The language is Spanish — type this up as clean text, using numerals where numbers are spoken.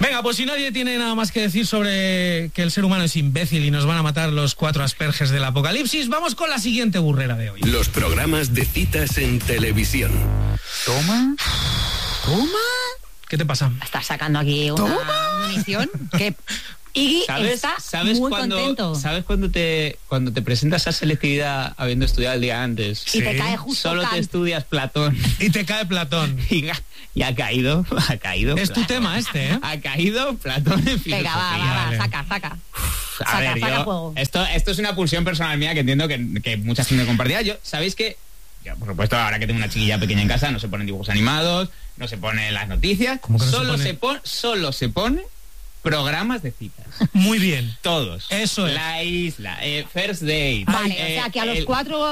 Venga, pues si nadie tiene nada más que decir sobre que el ser humano es imbécil y nos van a matar los 4 asperges del apocalipsis, vamos con la siguiente burrera de hoy. Los programas de citas en televisión. ¿Toma? ¿Qué te pasa? Estás sacando aquí una munición que Iggy está muy contento. ¿Sabes cuando te presentas a selectividad habiendo estudiado el día antes? Y te cae justo Solo Kant. te estudias Platón. Y te cae Platón. Y ha caído. Es tu tema este, ¿eh? Ha caído Platón en filosofía. Venga, va, vale. saca. A ver, saca fuego. Esto es una pulsión personal mía que entiendo que mucha gente compartirá. ¿Sabéis que? Yo, por supuesto, ahora que tengo una chiquilla pequeña en casa, no se ponen dibujos animados, no se ponen las noticias. ¿Cómo que no solo se pone programas de citas. Muy bien. Todos. Eso es. La Isla, First Date. Vale, o sea que a los 4